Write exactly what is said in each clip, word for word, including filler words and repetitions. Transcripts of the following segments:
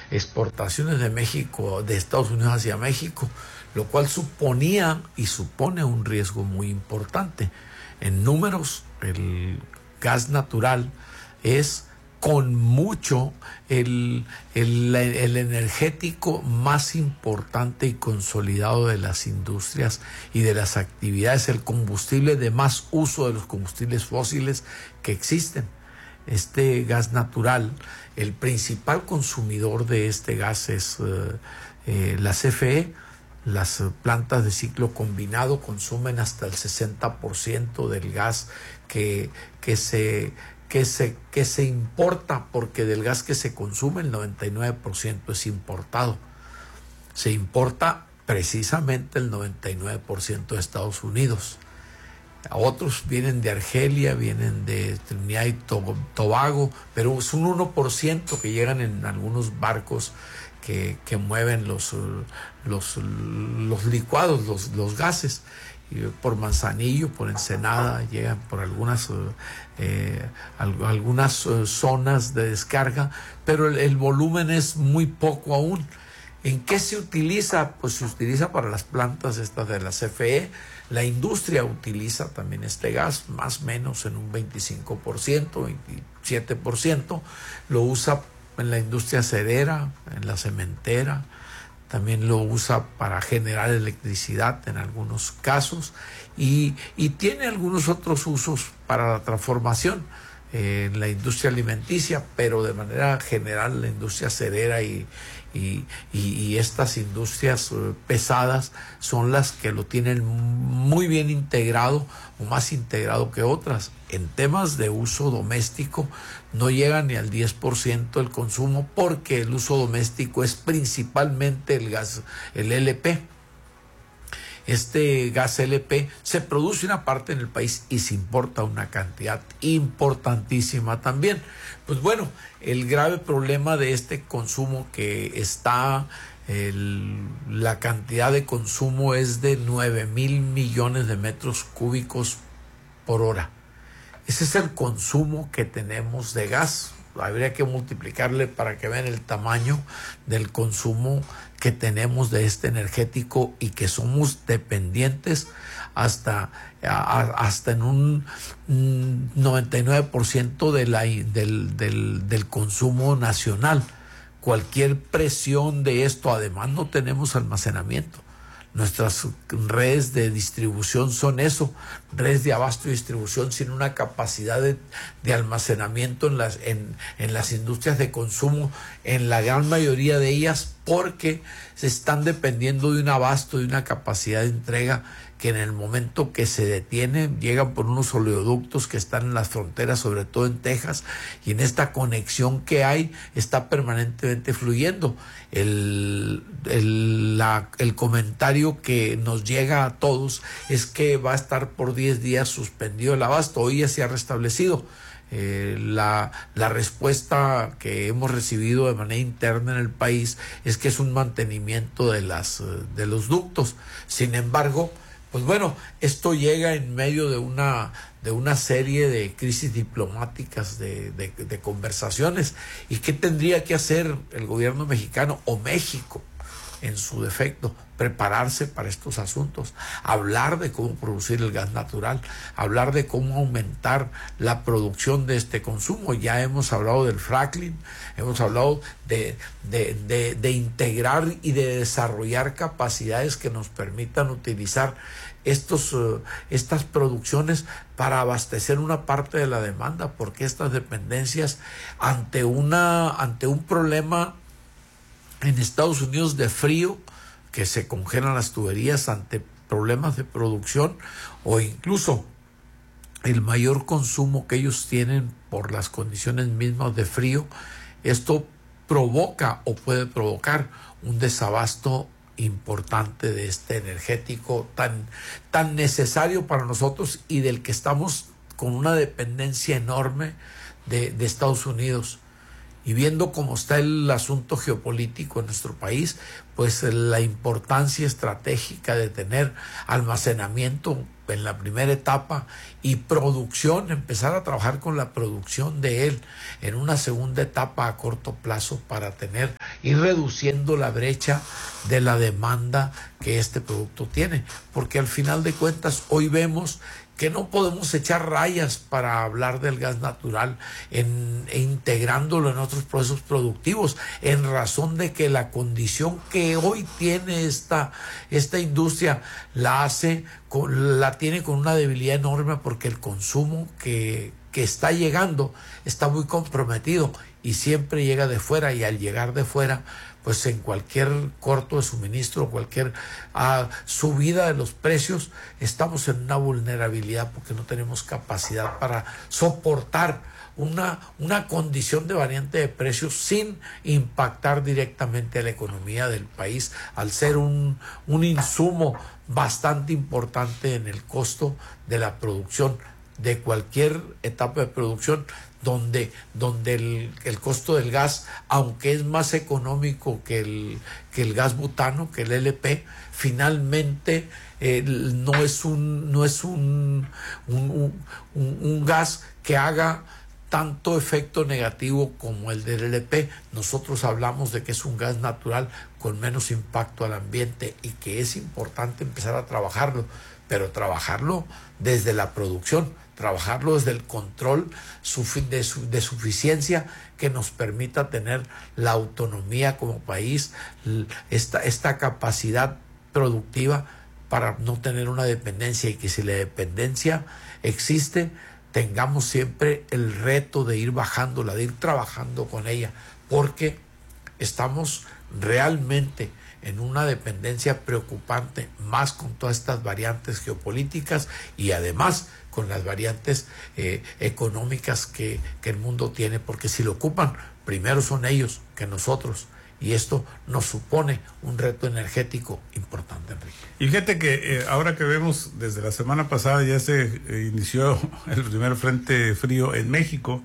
exportaciones de México, de Estados Unidos hacia México, lo cual suponía y supone un riesgo muy importante. En números, el gas natural es con mucho el, el, el energético más importante y consolidado de las industrias y de las actividades, el combustible de más uso de los combustibles fósiles que existen. Este gas natural, el principal consumidor de este gas es eh, eh, la C F E. Las plantas de ciclo combinado consumen hasta el sesenta por ciento del gas que, que se que se, que se importa, porque del gas que se consume el noventa y nueve por ciento es importado. Se importa precisamente el noventa y nueve por ciento de Estados Unidos. Otros vienen de Argelia, vienen de Trinidad y Tobago, pero es un uno por ciento que llegan en algunos barcos que, que mueven los, los, los licuados, los, los gases. Por Manzanillo, por Ensenada, llegan por algunas eh, algunas eh, zonas de descarga, pero el, el volumen es muy poco aún. ¿En qué se utiliza? Pues se utiliza para las plantas estas de la C F E. La industria utiliza también este gas, más o menos en un veinticinco por ciento, veintisiete por ciento. Lo usa en la industria acerera, en la cementera. También lo usa para generar electricidad en algunos casos y, y tiene algunos otros usos para la transformación eh, en la industria alimenticia, pero de manera general la industria acerera y, y, y, y estas industrias eh, pesadas son las que lo tienen muy bien integrado o más integrado que otras. En temas de uso doméstico no llega ni al diez por ciento del consumo, porque el uso doméstico es principalmente el gas, el L P. Este gas L P se produce una parte en el país y se importa una cantidad importantísima también. Pues bueno, el grave problema de este consumo que está, el, la cantidad de consumo es de nueve mil millones de metros cúbicos por hora. Ese es el consumo que tenemos de gas. Habría que multiplicarle para que vean el tamaño del consumo que tenemos de este energético y que somos dependientes hasta, a, hasta en un noventa y nueve por ciento de la, del, del, del consumo nacional. Cualquier presión de esto, además no tenemos almacenamiento. Nuestras redes de distribución son eso, redes de abasto y distribución sin una capacidad de, de almacenamiento en las, en, en las industrias de consumo, en la gran mayoría de ellas, porque se están dependiendo de un abasto, de una capacidad de entrega que en el momento que se detiene llegan por unos oleoductos que están en las fronteras, sobre todo en Texas, y en esta conexión que hay está permanentemente fluyendo. El, el, la, el comentario que nos llega a todos es que va a estar por diez días suspendido el abasto. Hoy ya se ha restablecido. Eh, la, la respuesta que hemos recibido de manera interna en el país es que es un mantenimiento de, las, de los ductos. Sin embargo, pues bueno, esto llega en medio de una, de una serie de crisis diplomáticas, de, de, de conversaciones. ¿Y qué tendría que hacer el gobierno mexicano o México en su defecto? Prepararse para estos asuntos, hablar de cómo producir el gas natural, hablar de cómo aumentar la producción de este consumo. Ya hemos hablado del fracking, hemos hablado de, de, de, de integrar y de desarrollar capacidades que nos permitan utilizar estos, uh, estas producciones para abastecer una parte de la demanda, porque estas dependencias ante, una, ante un problema en Estados Unidos de frío, que se congelan las tuberías ante problemas de producción, o incluso el mayor consumo que ellos tienen por las condiciones mismas de frío, esto provoca o puede provocar un desabasto importante de este energético tan, tan necesario para nosotros y del que estamos con una dependencia enorme de, de Estados Unidos. Y viendo cómo está el asunto geopolítico en nuestro país, pues la importancia estratégica de tener almacenamiento en la primera etapa y producción, empezar a trabajar con la producción de él en una segunda etapa a corto plazo para tener ir reduciendo la brecha de la demanda que este producto tiene, porque al final de cuentas hoy vemos que no podemos echar rayas para hablar del gas natural en, e integrándolo en otros procesos productivos, en razón de que la condición que hoy tiene esta, esta industria la hace, con, la tiene con una debilidad enorme, porque el consumo que, que está llegando está muy comprometido y siempre llega de fuera, y al llegar de fuera, pues en cualquier corto de suministro, cualquier uh, subida de los precios, estamos en una vulnerabilidad porque no tenemos capacidad para soportar una, una condición de variante de precios sin impactar directamente a la economía del país, al ser un, un insumo bastante importante en el costo de la producción de cualquier etapa de producción, donde, donde el, el costo del gas, aunque es más económico que el, que el gas butano, que el L P, finalmente eh, no es un, no es un, un, un, un gas que haga tanto efecto negativo como el del L P. Nosotros hablamos de que es un gas natural con menos impacto al ambiente y que es importante empezar a trabajarlo, pero trabajarlo desde la producción, trabajarlo desde el control de, su, de suficiencia que nos permita tener la autonomía como país, esta, esta capacidad productiva para no tener una dependencia, y que si la dependencia existe, tengamos siempre el reto de ir bajándola, de ir trabajando con ella, porque estamos realmente en una dependencia preocupante, más con todas estas variantes geopolíticas y además con las variantes eh, económicas que, que el mundo tiene, porque si lo ocupan, primero son ellos que nosotros, y esto nos supone un reto energético importante, Enrique. Y fíjate que eh, ahora que vemos, desde la semana pasada ya se eh, inició el primer frente frío en México,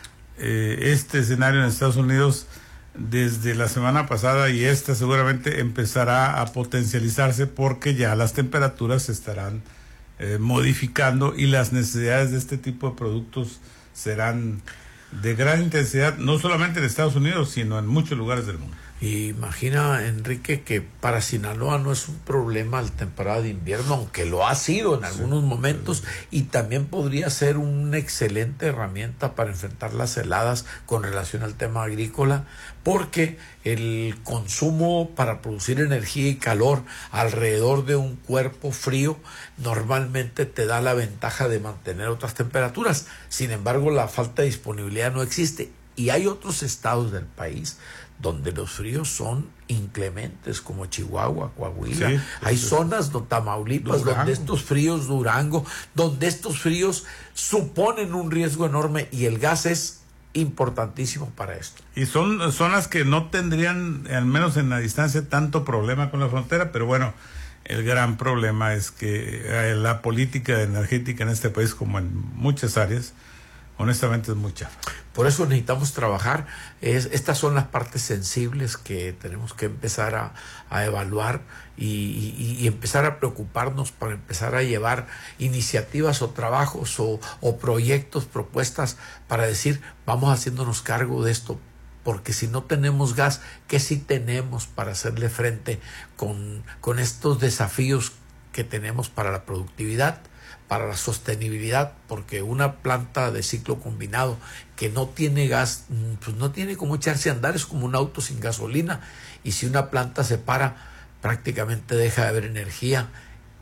eh, este escenario en Estados Unidos desde la semana pasada y esta seguramente empezará a potencializarse, porque ya las temperaturas se estarán eh, modificando y las necesidades de este tipo de productos serán de gran intensidad, no solamente en Estados Unidos, sino en muchos lugares del mundo. Imagina, Enrique, que para Sinaloa no es un problema la temporada de invierno, aunque lo ha sido en algunos sí, momentos, sí. Y también podría ser una excelente herramienta para enfrentar las heladas con relación al tema agrícola, porque el consumo para producir energía y calor alrededor de un cuerpo frío normalmente te da la ventaja de mantener otras temperaturas. Sin embargo, la falta de disponibilidad no existe, y hay otros estados del país donde los fríos son inclementes, como Chihuahua, Coahuila. Sí, hay sí, zonas, de Tamaulipas, Durango, donde estos fríos, Durango, donde estos fríos suponen un riesgo enorme, y el gas es importantísimo para esto. Y son zonas que no tendrían, al menos en la distancia, tanto problema con la frontera, pero bueno, el gran problema es que la política energética en este país, como en muchas áreas, honestamente es muy chafa. Por eso necesitamos trabajar. Es, estas son las partes sensibles que tenemos que empezar a, a evaluar y, y, y empezar a preocuparnos para empezar a llevar iniciativas o trabajos o, o proyectos, propuestas para decir, vamos haciéndonos cargo de esto. Porque si no tenemos gas, ¿qué sí tenemos para hacerle frente con, con estos desafíos que tenemos para la productividad, para la sostenibilidad? Porque una planta de ciclo combinado que no tiene gas, pues no tiene cómo echarse a andar, es como un auto sin gasolina, y si una planta se para, prácticamente deja de haber energía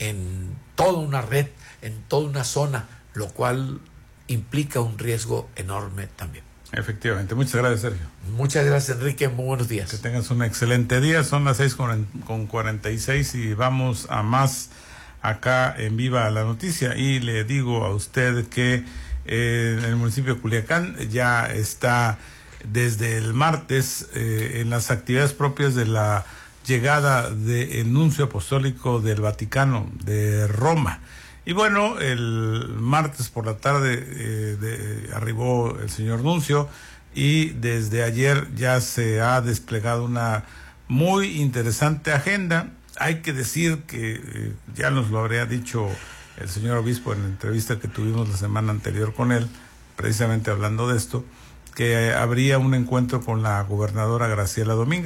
en toda una red, en toda una zona, lo cual implica un riesgo enorme también. Efectivamente. Muchas gracias, Sergio. Muchas gracias, Enrique. Muy buenos días. Que tengas un excelente día. Son las seis con cuarenta y seis y vamos a más acá en Viva la Noticia, y le digo a usted que eh, en el municipio de Culiacán ya está desde el martes eh, en las actividades propias de la llegada del nuncio apostólico del Vaticano de Roma. Y bueno, el martes por la tarde eh, de, arribó el señor nuncio, y desde ayer ya se ha desplegado una muy interesante agenda. Hay que decir que eh, ya nos lo habría dicho el señor obispo en la entrevista que tuvimos la semana anterior con él, precisamente hablando de esto, que eh, habría un encuentro con la gobernadora Graciela Domínguez.